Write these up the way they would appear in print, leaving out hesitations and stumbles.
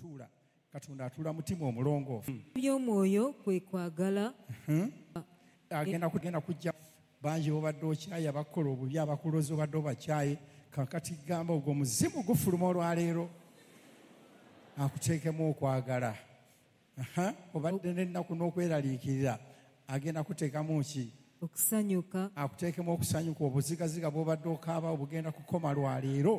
okutuula. Katonda atuula mutima omulongoofu. By'omwoyo kwe kwagala. Agenda kujja bangi obadde okyaye abakola obubi abakulozi obadde obakyaye kakati gamba ogwo muzimu gufuluma olwaleero akuteekemu okwagala. Obadde n'ennaku n'okweraliikirira agenda kuteekamu ki? Okusanyuka. Akuteekemu okusanyuka. Obuzigaziga bw'obadde okaaba obugenda kukoma lwaleero.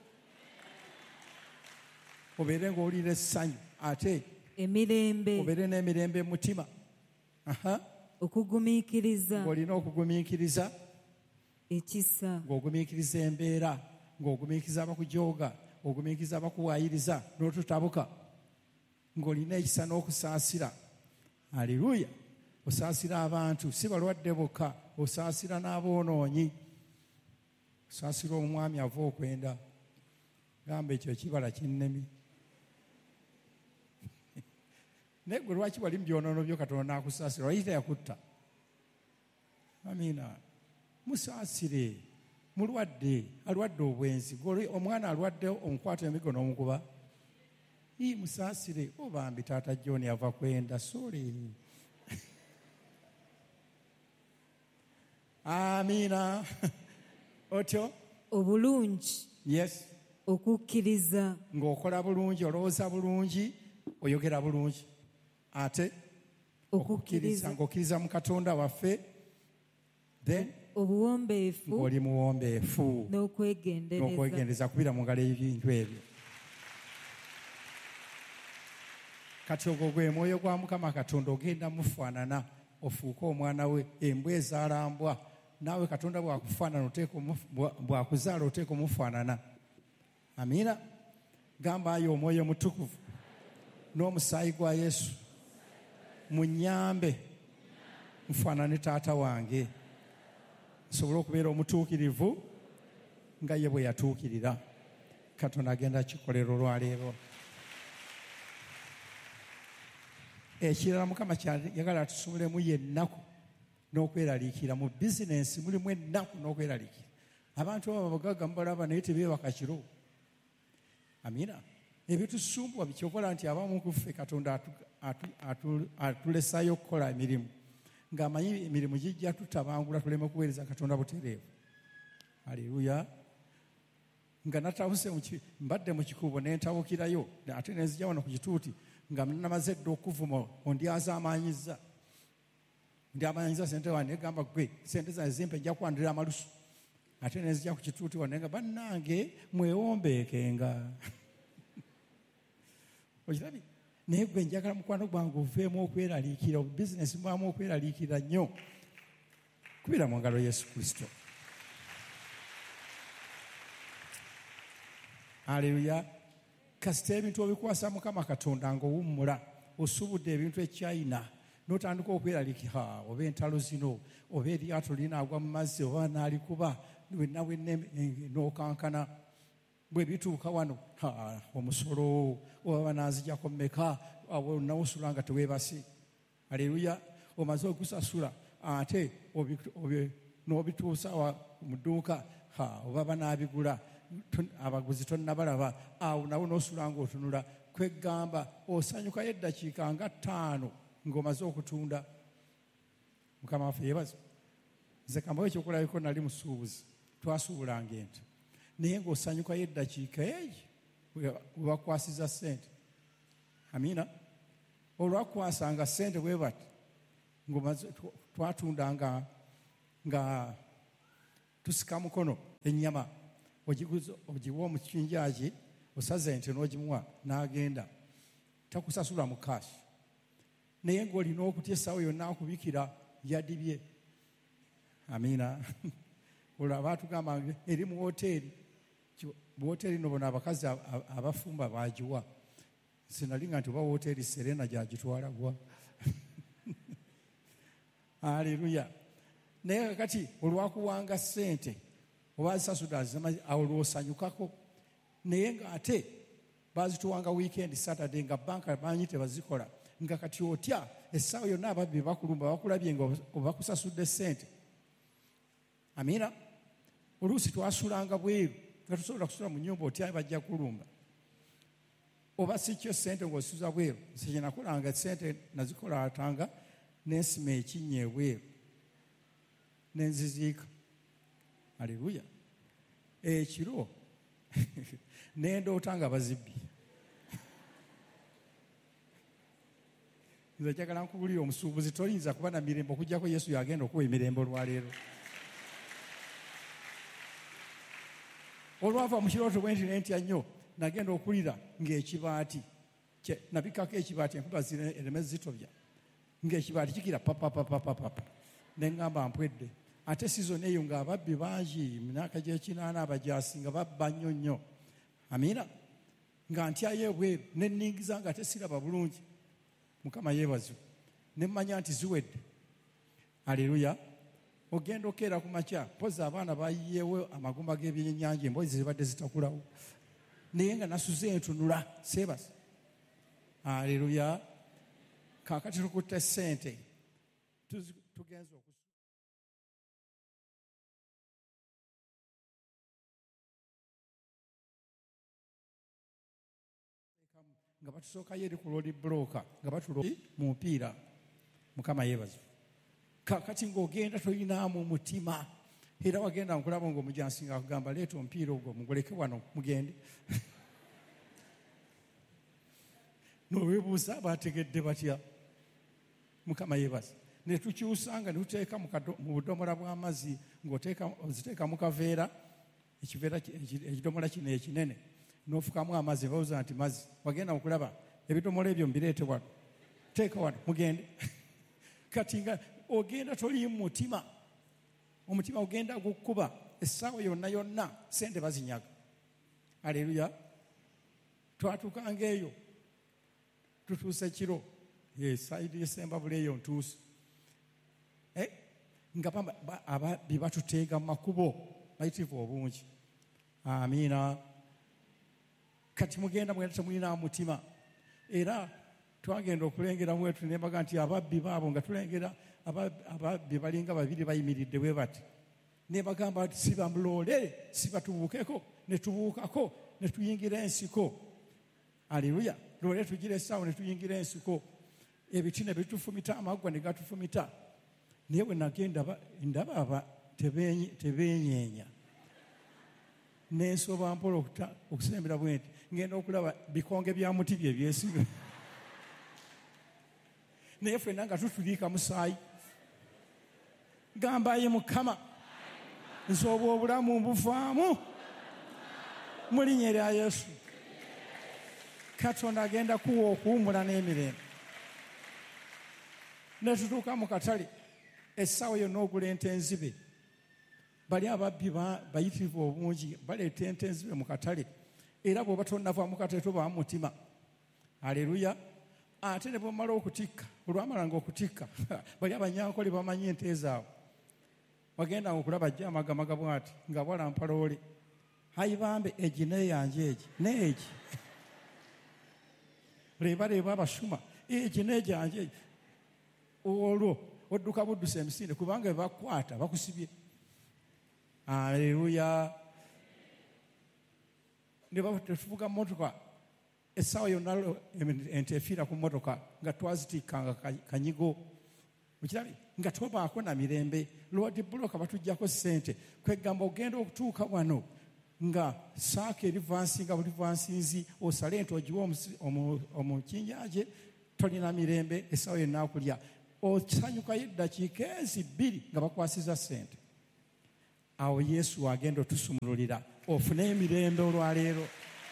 Obeere ng'owulira essanyu ate emirembe. obeere n'emirembe mu mutima. Okugumiikiriza. Ng'olina okugumiikiriza. Ekisa. Ng'ogumiikiriza embeera, ng'ogumiikiriza abakujooga, ogumiikiriza abakuwaayiriza n'otutabuka. Ng'olina ekisa n'okusaasira. Haleluya. Osaasira abantu, si balwadde bokka, osaasira n'aboonoonyi. Osaasira omwami ava okwenda. Gamba ekyo ekibala kinnemi. Naye gwe lwaki wali mu byonoono byo Katonda n'akusaasira? Wayita yakutta. Amiina. Musaasire. Mulwadde, alwadde obwenzi. Omwana alwadde omukwata emigo n'omukuba. Musaasire. Obambi taata John ava kwenda. Sorry. Amiina. Otyo? Obulungi. Yes. Okukkiriza. Ng'okola bulungi, olowooza bulungi, oyogera bulungi. Ate okukkiriza, ng'okkiriza mu Katonda waffe. Then obuwombeefu. ng'oli muwombeefu. N'okwegendereza kubira mu ngalo ebintu ebyo. Kati ogwo gwe mwoyo gwa Mukama Katonda ogenda mufaanana ofuuke omwana we. Embwa ezaala mbwa. Naawe Katonda bw'akuzaala oteeka omufaanana. Amiina. Gamba ayo omwoyo mutukuvu n'omusaayi gwa Yesu munyambe nfaanane taata wange nsobole okubeera omutuukirivu nga ye bwe yatuukirira. Katonda agenda kikolera olwaleero. Ekirala Mukama kyayagala tusomolemu yennaku n'okweraliikira. Mu bizinensi mulimu ennaku n'okweraliikira. Abantu abo abagagga mubalaba naye tebeebaka kiro. Amiina. Ebitusumbuwa bikyokola nti abamu ku ffe Katonda atulesayo okukola emirimu ng'amanyi emirimu gijja tutabangula tuleme kuweereza Katonda butereevu. Haleluya. Nga natabuse mbadde mu kikubo n'entabukirayo ate nenzija wano ku kituuti nga namaze dda okuvuma ondyazaamaanyiza sente wange negamba gwe sente zange zimpe nja kwandira amalusu. Ate nenzija ku kituuti wano nga bannange mwewombeekenga. Okirabye? Naye gwe njagala mukwano gwange oveemu okweraliikira. Bizinesi mwamu okweraliikira nnyo. Kubira mu ngalo Yesu Kristo. Haleluya. Kasita ebintu obikwasa Mukama Katonda ng'owummula osubudde ebintu ekyayina n'otandika okweraliikira oba entalo zino oba eryato linaagwa mu mazzi oba naalikuba wenna n'okankana. Bwe bituuka wano omusolo oba banaazijjako mmeka nawosula nga teweebase. Haleluya. Omaze okusasula ate n'obituusa mu dduuka oba banaabigula abaguzi tonnabalaba awo nawo n'osula ng'otunula. Kweggamba osanyukayo eddakiika nga 5 ng'omaze okutunda. Mukama waffe yeebaza. Nze kambawo ekyokulabiko nali musuubuzi twasuubulanga ente naye ng'osanyukayo eddakiika eyo webakwasiza ssente. Amiina. Olwakwasanga ssente bwe bati ng'omaze twatunda nga tusika mukono ennyama ogiwa omukinjaaji osaza ente n'ogimuwa n'agenda takusasula mu kaashi. Naye ng'olina okutya essaawa yonna akubikira yadibye. Amiina. Olwo baatugamba eri mu woteeri. Mu woteeri nobona abakazi abafumba baagiwa. Sinalinga nti oba woteeri Serena gyagitwala gwa. Haleluya. Naye kakati olwakuwanga ssente oba zisasudde awo lw'osanyukako. Naye ng'ate baazituwanga wiikendi Saturday nga banka banyi tebazikola. Nga kati otya essaawa yonna ababbi bakulumba bakulabye nga obakusasudde ssente. Amiina. Oluusi twasulanga bweru nga tusobola kusula mu nnyumba otya bajja kulumba. oba si kyo ssente ng'osuza bweru. Nze kye nakolanga ssente nazikolaatanga n'ensima ekinnya ebweru n'enziziika. Aleluya. Ekiro nendoota nga bazibbi. Nze njagala nkubulira omusuubuzi toyinza kuba na mirembe okuggyako Yesu yagenda okuwa emirembe olwaleero. Olwava mu kirooto bwe nti nentya nnyo nagenda okulira ng'ekibaati nabikako ekibaati enkuba zireme zitobya ng'ekibaati kikira papapapapapa ne ŋŋamba mpwedde. Ate sizoni eyo ng'ababbi bangi mu myaka gy'ekinaana abajaasi nga babba nnyo nnyo. Amiina. Nga ntyayo ebweru ne nningiza nga tesiraba bulungi. Mukama yeebazibwe. Ne mmanya nti ziwedde. Aleluya. Ogenda okeera ku makya mpozi abaana bayiyeewo amagumba g'ebyennyanja emboozi zibadde zitakulawo. Naye nga nasuze entunula seebasa. Aleluya. Kaakati tukutte ssente tugenza nga batusookayo eri ku loodi bulooka nga batulo mu mupiira. Mukama yeebazibwe. Kakati ng'ogenda toyinaamu mutima era wagenda nkulaba ng'omujansi ng'akugamba leeta omupiira ogwo muguleke wano mugende. N'oweebuuza bategedde batya. Mukama yeebaza. Ne tukyusanga ne tuteeka mu budomola bw'amazzi ng'oziteeka mu kaveera ekidomola kino ekinene n'ofukamu amazzi bawuza nti mazzi. Wagenda okulaba ebidomola ebyo mbireete wano teeka wano mugende. Kati nga ogenda toliimu mutima, omutima ogenda gukkuba essaawa yonna yonna sente bazinyaga. Aleluya. Twatukanga eyo tutuuse kiro sayidi y'Essembabule eyo ntuuse nga ababbi batuteega mu makubo bayitivu obungi. Amiina. Kati mugenda temulina mutima. Era twagenda okulengera mwetu ne mbaga nti ababbi baabo nga tulengera ababbi balinga babiri bayimiridde bwe bati. Ne bagamba nti sibamuloole sibatubuukeko ne tubuukako ne tuyingira ensiko. Aleluya. Loole tugira essaawa ne tuyingira ensiko. Ebiti ne bitufumita amaggwa ne gatufumita. Naye bwe nagenda ndaba tebeenyeenya. N'ensoba mpola okusembera bwe nti ngenda okulaba bikonge bya muti bye byesibe. Naye ffenna nga tutuliika musaayi. Gambaye Mukama nsoba obulamu mbuvaamu mu linnya lya Yesu. Katonda agenda kuwa okuwummula n'emirembe. Ne tutuuka mu katale essaawa yonna ogula ente enzibe. Bali ababbi bayitirivu obungi baleeta ente enzibe mu katale era bw'oba tonnava mu katale tobaamu mutima. Aleluya. Ate ne bw'omala okutikka olwamalanga okutikka bali abanyankole bamanyi ente zaabwe. Wagenda okulaba ajja amagamaga bw'ati nga bwalampa loole. Hayi bambe egi neeyanje egi neegi. Leeba abasuma egi neejanje egi. Olwo odduka buddusa emisinde kubanga bakwata bakusibye. Aleluya. Ne tuvuga mmotoka essaawa yonna ente efiira ku mmotoka nga twazitikkanga kanyigo. Mukirabe nga tobaako na mirembe. Loodi bulooka batuggyako ssente kwegamba ogenda okutuuka wano nga saaka erivansinga buli vansinzi osale ente ogiwe omukinyaje tolina mirembe essaawa yonna akulya. Osanyukayo eddakiika ezi 2 nga bakwasiza ssente. Awo Yesu agenda otusumululira ofune emirembe olwaleero.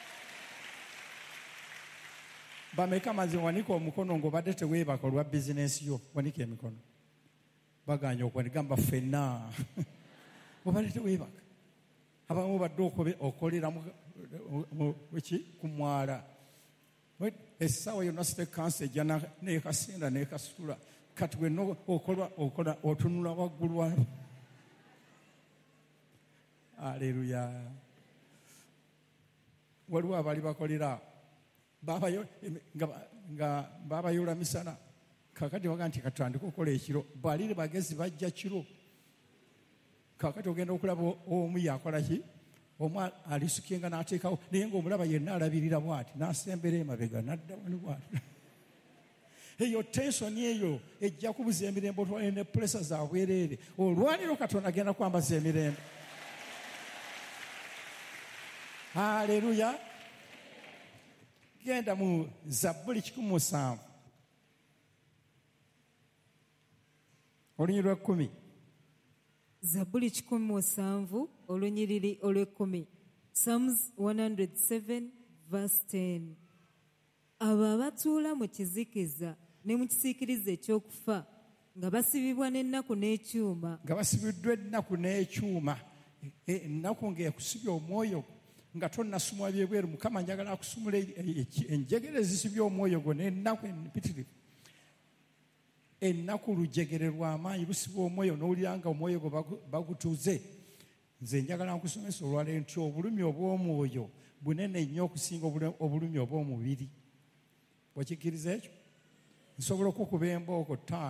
Bameka maze wanika omukono ng'obadde teweebaka olwa bizinensi yo. Wanika emikono. Baganya okwanigamba ffenna. Obadde teweebaka. Abamu badde okolera ku mwala. Essaawa yonna site kansa ejja n'ekasenda n'ekasitula. Kati wenna okola otunula waggulu. Aleluya. Waliwo abaali bakolera nga babayoola misana. Kakati waga nti katandika okukola ekiro. Bali bagezi bajja kiro. Kakati ogenda okulaba omu yakola ki? omwa alisukenga n'ateekawo naye ng'omulaba yenna alabirira bw'ati n'asembera emabega n'adda wani bw'ati. Eyo tensoni eyo ejja kubuza emirembe otwale ne pulesa za bwereere. Olwaniro Katonda agenda kwambaza emirembe. Haleluya. Genda mu Zabbuli 107 olunyiriri lw'ekkumi. Zabbuli 17 olunyiriri olw'ekkumi. Psalms 107 verse 10. Abo abatuula mu kizikiza ne mu kisiikirize eky'okufa nga basibibwa n'ennaku n'ekyuma. Nga basibiddwa ennaku n'ekyuma. Ennaku ng'ekusibya omwoyo nga tonnasumwa byebweru. Mukama njagala akusumula enjegere ezisibya omwoyo gwo n'ennaku empitirivu. Ennaku lujegere lw'amaanyi lusibwa omwoyo n'owulira nga omwoyo gwo bagutuuze. Nze njagala nkusomesa olwaleero nti obulumi obw'omwoyo bunene nnyo okusinga obulumi obw'omubiri. Okikkiriza ekyo? Nsobola okukuba embooko 5.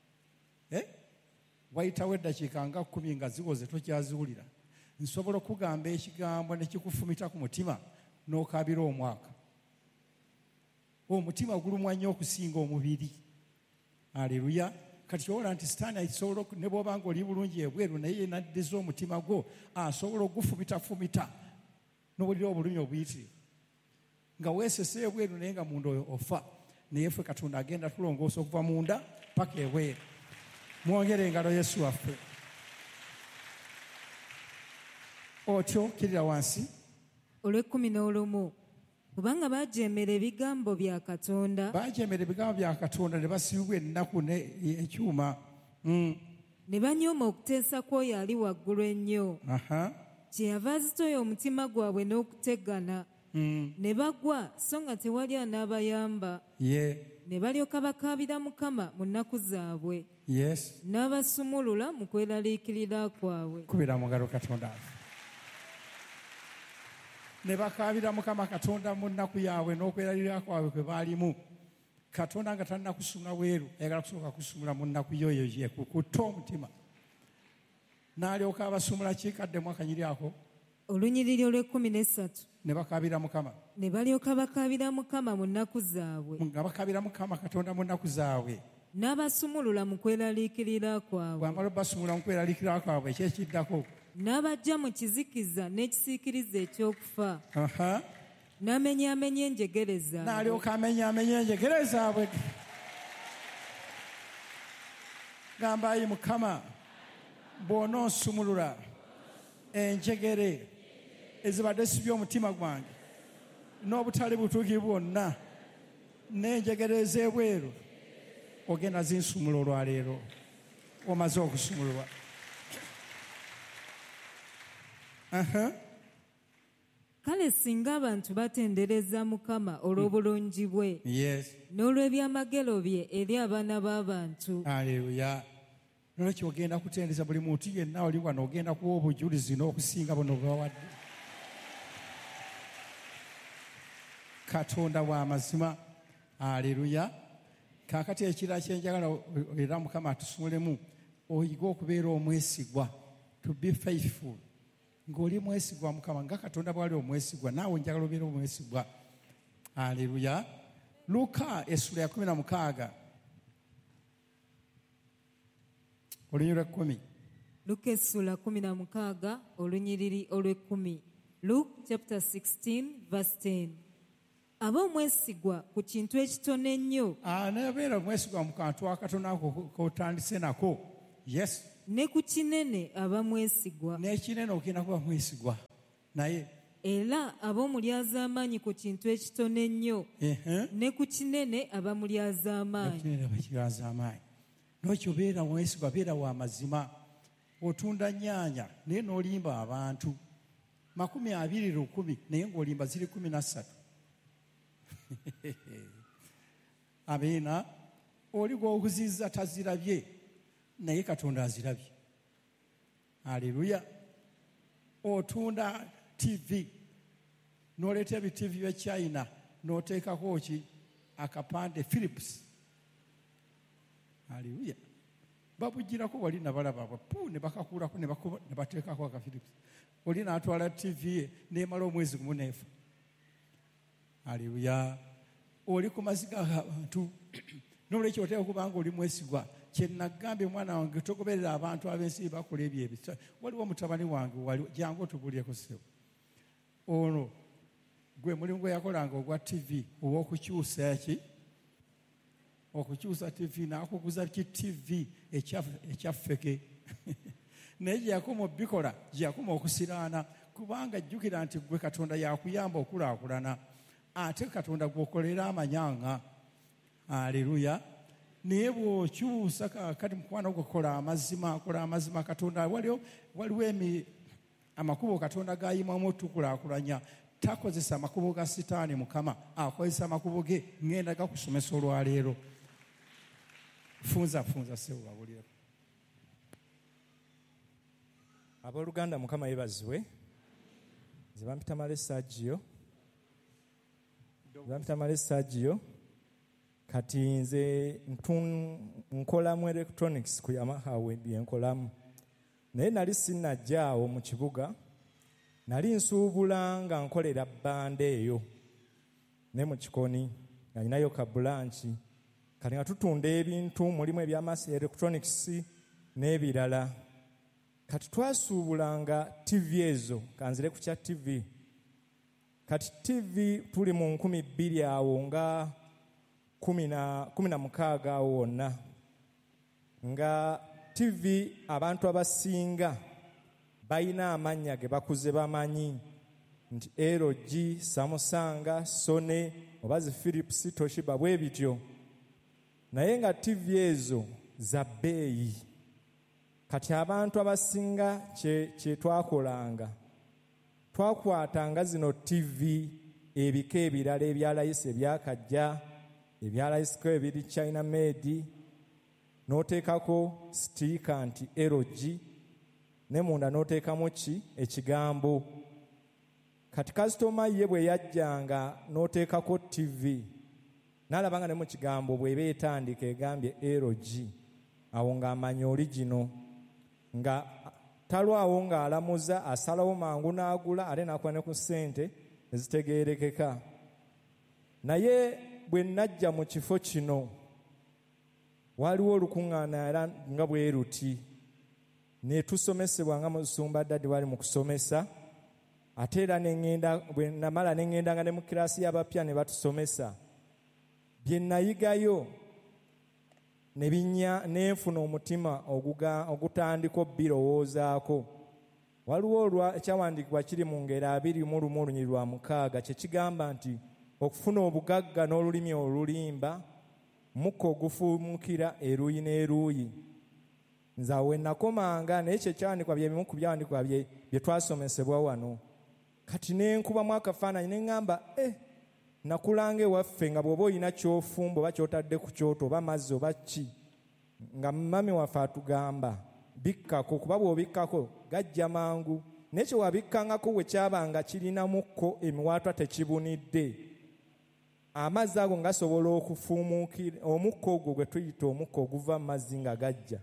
Wayitawo eddakiika nga 10 nga ziwoze tokyaziwulira. Nsobola okugamba ekigambo ne kikufumita ku mutima n'okabira omwaka. Omutima gulumwa nnyo okusinga omubiri. Aleluya. Kati owola nti sitaani asobola ne bw'oba ng'oli bulungi ebweru naye naddiza omutima gwo asobola ogufumita n'owulira obulumi obuyitirivu. Nga weesese ebweru naye nga munda ofa. Naye ffe Katonda agenda tulongoosa okuva munda paka ebweru. Mwongere engalo Yesu waffe. Otyo kirira wansi. Olw'ekkumi kubanga bajeemera ebigambo bya Katonda. Bajeemera ebigambo bya Katonda ne basibibwa ennaku n'ekyuma. Ne banyooma okuteesa kw'oyo ali waggulu ennyo. Kyeyava azitoya omutima gwabwe n'okutegana. Ne bagwa so nga tewali anaabayamba. Ne balyoka bakaabira Mukama mu nnaku zaabwe. N'abasumulula mu kweraliikirira kwabwe. Kubira mu ngalo Katonda. Ne bakaabira Mukama Katonda mu nnaku yaabwe n'okweralira kwabwe kwe baalimu. Katonda nga tannakusumula weeru ayagala kusooka kusumula mu nnaku yoyo yekukutta omutima. N'alyoka abasumula kikaddemu akanyiri ako. Olunyiriri olw'ekkumi. Ne bakaabira Mukama. Ne balyoka bakaabira Mukama mu nnaku zaabwe. Nga bakaabira Mukama Katonda mu nnaku zaabwe. N'abasumulula mu kweraliikirira kwabwe. Bw'amala basumula mu kweraliikirira kwabwe ekyekiddako. N'abajja mu kizikiza n'ekisiikiriza ekyokufa. N'amenyaamenya enjegere zaabwe. N'alyoka amenyaamenya enjegere zaabwe. Gamba ayi Mukama bw'onoonsumulula enjegere ezibadde sibya omutima gwange n'obutali butuukivu bwonna n'enjegere ez'ebweru ogenda zinsumula olwaleero omaze okusumulwa. Kale singa abantu batendereza Mukama olw'obulungi bwe n'olw'ebyamagero bye eri abaana b'abantu. Aleluya. Nolwekyo ogenda kutendereza buli muntu yenna oli wano ogenda kuwa obujulizi n'okusinga buno bwebawadde. Katonda wa mazima. Aleluya. Kaakati ekirala kyenjagala era Mukama atusumulemu oyiga okubeera omwesigwa. To be faithful. Ng'oli mwesigwa Mukama nga Katonda bw'ali omwesigwa naawe njagala obeera omwesigwa. Aleluya. Luka essula ya 16 olunyiriri lw'ekkumi. Luka essula 16 olunyiriri olw'ekkumi. Luke chapter 16 verse 10. Aba omwesigwa ku kintu ekitono ennyo. N'abeera omwesigwa mu kantu akatono ako k'otandise nako. Yes. Ne ku kinene aba mwesigwa. N'ekinene ogenda kuba mwesigwa naye. Era aba omulyazaamaanyi ku kintu ekitono ennyo. Ne ku kinene aba mulyazaamaanyi. Ekinene aba kilyazaamaanyi. N'okyo beera mwesigwa, beera wa mazima. Otunda nnyaanya naye n'olimba abantu 20 100 naye ng'olimba ziri 13. Abeena oli gw'okuzizza tazirabye naye Katonda azirabye. Aleluya. Otunda TV n'oleeta ebitivi bya China n'oteekako ki akapande Philips. Aleluya. Babugirako wali nabalaba ne bakakuulako ne bateekako aka Philips. oli n'atwala tv ye n'emala omwezi gumu n'efa. Haleluya. Oli ku maziga abantu n'olwekyo oteeka okuba nga oli mwesigwa. Kye nagambye mwana wange togoberera abantu ab'ensi bakola ebyo ebisa. Waliwo mutabani wange wali jangu otubulyeko ssebo. Ono gwe mulimu gwe yakolanga ogwa tv ow'okukyusa ki? Okukyusa tv n'akuguza ki tv ekyaffeke. Naye gye yakoma obikola gye yakoma okusiraana kubanga jjukira nti gwe Katonda yakuyamba okulaakulana ate Katonda gw'okolera amanyanga. Haleluya. Naye bw'okyusa kati mukwano gwe kola amazima Katonda waliwo amakubo Katonda gayimamu otukulaakulanya. Takozesa amakubo ga sitaani Mukama, akozesa amakubo ge. Ngenda gakusomesa olwaleero. Funza sebo babulira. Abooluganda Mukama yeebazibwe. Nze bampita Male Saggio. Kati nze nkola mu electronics ku Yamaha byenkolamu. Naye nali sinnajjaawo mu kibuga. Nali nsuubula nga nkolera bbanda eyo ne mu kikoni nga ninayo ka bulanki. Kati nga tutunda ebintu mulimu ebyamasi electronics n'ebirala. Kati twasuubulanga TV ezo, kanzire ku kya TV. Kati TV tuli mu 2000 awo nga 16 awo wonna. Nga TV abantu abasinga bayina amannya ge bakuze bamanyi nti LG, Samsung, Sony, obazi Philips, Toshiba bwe bityo. Naye nga TV ezo za bbeeyi. Kati abantu abasinga kye twakolanga twakwatanga zino TV ebika ebirala ebya layisi ebyakajja ebya layisi ko ebiri China made n'oteekako stiika nti LG ne munda n'oteekamu ekigambo. Kati kasitoma ye bwe yajjanga n'oteekako TV n'alabanga ne mu kigambo bw'eba etandika egambye LG awo ng'amanya origino. Nga talwawo ng'alamuza asalawo mangu n'agula ate n'akuba ne ku ssente ezitegeerekeka. Naye bwe najja mu kifo kino waliwo olukuŋŋaana era nga bwe ruti ne tusomesebwa nga Musumba Daddy wali mu kusomesa ate era bwe namala ne ŋŋendanga ne mu kiraasi y'abapya ne batusomesa. Bye nayigayo nenfuna omutima ogutandika birowoozaako. Waliwo ekyawandiikibwa kiri mu ngero 21:6 kye kigamba nti okufuna obugagga n'olulimi olulimba mukka ogufuumukira eruuyi n'eruuyi. Nze awo nakomanga naye kye kyawandikwa by'ebimu ku byawandikwa bye twasomesebwa wano. Kati nenkubamu akafaananyi ne ŋŋamba nakulanga ewaffe nga bw'oba olina ky'ofumba oba ky'otadde ku kyoto oba mazzi oba ki nga mami waffe atugamba bikkako kuba bw'obikkako gajja mangu. Naye kye wabikkangako bwe kyabanga kirinamukko emiwaatwa tekibunidde amazzi ago ngasobola okufuumuukira omukko ogwo gwe tuyita omukko oguva mu mazzi nga gajja.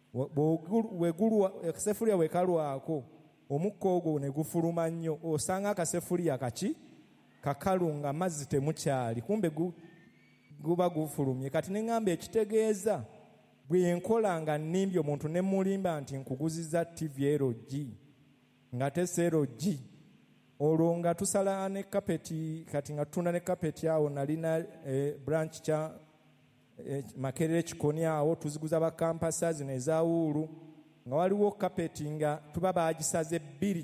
Akasefulya bwe kalwako omukko ogwo ne gufuluma nnyo osanga akasefulya kakalu nga amazzi temukyali kumbe guba gufulumye. Kati ne ŋŋamba ekitegeeza bwe nkola nga nnimbye omuntu ne mulimba nti nkuguzizza TV LG nga tese LG olwo nga tusala ne kapeti. Kati nga tutunda ne kapeti awo nalina branch kya Makerere Kikoni awo tuziguza bakampasa zino eza wuulu nga waliwo kapeti nga tuba baagisaze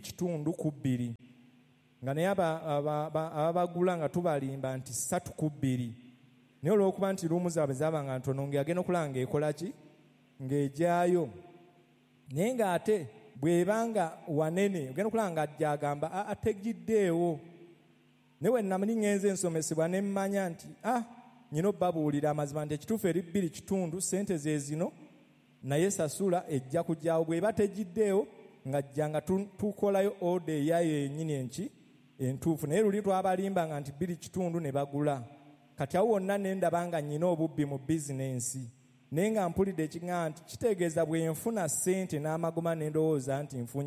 2.2 nga naye ababagula nga tubalimba nti 3.2. Naye olw'okuba nti luumu zaabwe zaabanga ntono ng'agenda okulanga ekola ki ng'ejyayo. Naye ng'ate bw'ebanga wanene ogenda okulanga ajja agamba ategiddeewo. Naye bwe namuli ngenze ensomesebwa ne mmanya nti nyina obbabuulira amazima nti ekituufu eri 2.2 sente ze zino naye sasula ejja kujjaawo. Bw'eba tegiddeewo ng'ajja nga tukolayo oda eyayo yennyini entuufu. Naye luli twabalimbanga nti 2.2 ne bagula. Kati awo wonna ne ndaba nga nnyina obubbi mu bizinensi naye nga mpulidde ekiŋŋamba nti kitegeeza bwe nfuna ssente n'amagoma ne ndowooza nti nfunye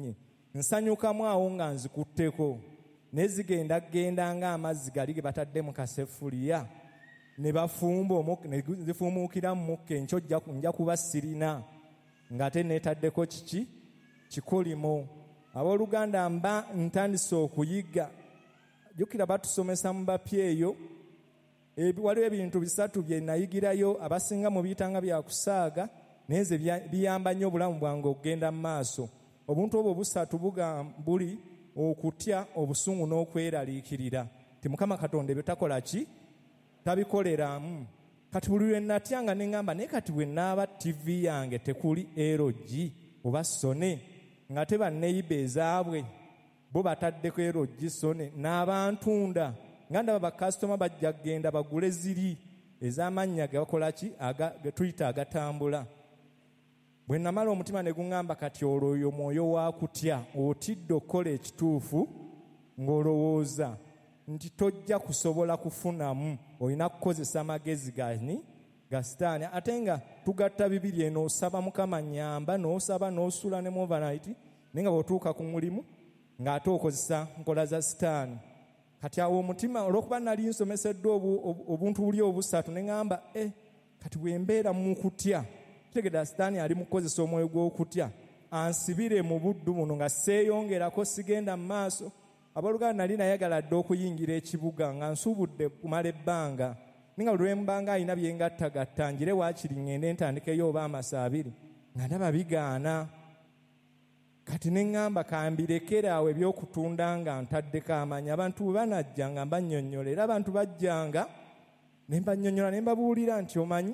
nsanyukamu awo nga nzikutteko naye zigenda ng'amazzi gali ge batadde mu kasefuliya ne bafumba ne zifuumuukira mu mukka enkyo nja kuba sirina ng'ate neetaddeko kikolimo. Abooluganda mba ntandise okuyiga. Jjukira batusomesa mu bapya eyo waliwo ebintu 3 bye nayigirayo abasinga mu biyitanga bya kusaaga naye nze biyamba nnyo obulamu bwange okugenda mu maaso. Obuntu obwo 3 buli okutya, obusungu n'okweraliikirira. Ti Mukama Katonda ebyo takola ki? Tabikoleramu. Kati buli lwe natyanga ne ŋŋamba naye kati bwe naaba TV yange tekuli LG oba Sony nga te banneyiba ezaabwe bo bataddeko LG Sony n'abantunda nga ndaba bakasitoma bajja kgenda bagule ziri ez'amannya ge bakola ki ge tuyita agatambula. Bwe namala omutima ne guŋŋamba kati olwoyo mwoyo wa kutya otidde okukola ekituufu ng'olowooza nti tojja kusobola kufunamu, olina kukozesa amagezi ga sitaani. Ate nga tugatta bibiri eno osaba Mukama nnyamba n'osaba n'osula ne overnight naye nga bw'otuuka ku mulimu ng'ate okozesa nkola za sitaani. Kati awo omutima olw'okuba nali nsomeseddwa obuntu buli 3 ne ŋŋamba kati bwe mbeera mu kutya tegeda sitaani ali mu kukozesa omwoyo gw'okutya ansibire mu buddu buno nga seeyongerako sigenda mu maaso. Abooluganda nali nayagala dde okuyingira ekibuga nga nsuubudde kumala ebbanga ninga lwe mbanga alina bye ngattagatta njire waakiri ŋŋende ntandikeyo oba amasa 2 nga ndaba bigaana. Kati ne ŋŋamba kambirekera awo ebyokutunda nga ntaddeko amanya. Abantu bwe banajja nga mbannyonnyola era abantu bajjanga ne mbannyonnyola ne mbabuulira nti omanyi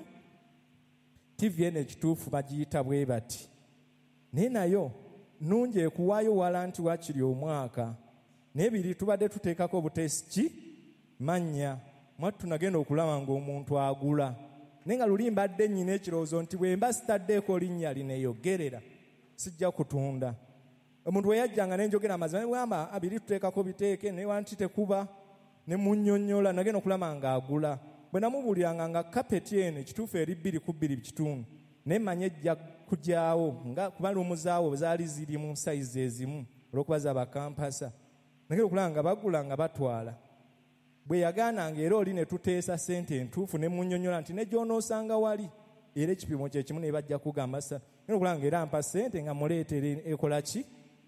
TV eno ekituufu bagiyita bwe bati naye nayo nnungi ekuwaayo walanti waakiri omwaka naye biri tubadde tuteekako obutesiki mannya mwattu tunagenda okulaba ng'omuntu agula naye nga luli mbadde nnyina ekirowoozo nti bwe mba sitaddeeko linnya lineeyogerera sijja kutunda. Omuntu bwe yajjanga ne njogera amazima ne bwamba abiri tuteekako biteeke naye wanti tekuba ne munnyonnyola nagenda okulaba ng'agula. Bwe namubuuliranga nga kapeti eno ekituufu eri 2.2 naye manye ejja kujyawo nga kuba lumuzaawo zaali ziri mu sayizi ezimu olw'okuba za bakampasa nagenda okulaba nga bagula nga batwala. Bwe yagaananga era oli ne tuteesa ssente entuufu ne munnyonnyola nti ne gy'onoosanga wali era ekipimo kye kimu ne bajja kugamba nagenda okulaba nga era mpa ssente nga muleetera ekola ki.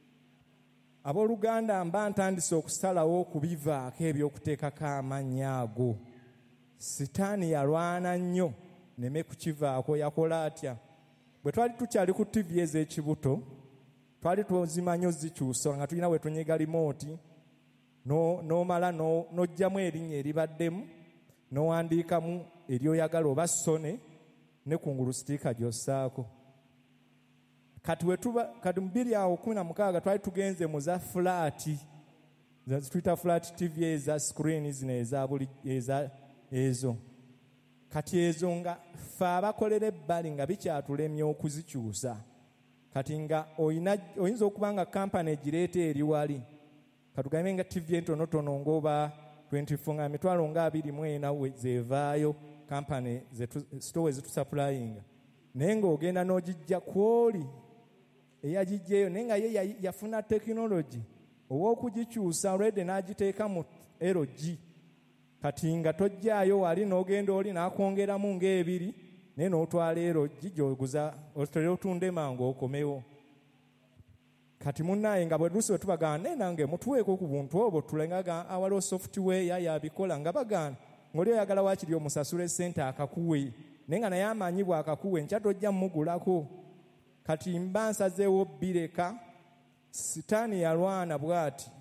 Abooluganda mba ntandise okusalawo okubivaako ebyokuteekako amannya ago. Sitaani yalwana nnyo neme kukivaako. Yakola atya? Bwe twali tukyali ku TV ez'ekibuto twali tuzimanyi ozikyusa nga tulina we tunyiga limooti n'omala n'ojjamu erinnya eribaddemu n'owandiikamu eryoyagala oba Sony ne kungulu sitiika gy'ossaako. Kati mu 2016 twali tugenze mu za fulaati tuyita flat TV eza screen zino ezo. Kati ezo nga ffe abakolera ebbali nga bikyatulemye okuzikyusa. Kati nga oyinza okuba nga kampani egireeta eri wali katugambe nga TV entonotono ng'oba 24 nga emitwalo nga 24 zeevaayo kampani sitowe zitusaplayinga naye ng'ogenda n'ogijja kwoli eyagijjeeyo naye nga ye yafuna tekinologi ow'okugikyusa already n'agiteeka mu LG. Kati nga tojjaayo wali n'ogenda oli n'akwongeramu ng'ebiri naye n'otwala LG gy'oguza otera otunde mangu okomewo. Kati munnaye nga bwe lusi bwe tubagaana naye nange mutuweeko ku buntu obwo tulengaga awaliwo software yabikola nga bagaana ng'oli oyagala waakiri omusasula essente akakuwe naye nga naye amanyi bw'akakuwe nkya tojja mugulako. Kati mba nsazeewo bireka. Sitaani yalwana bw'ati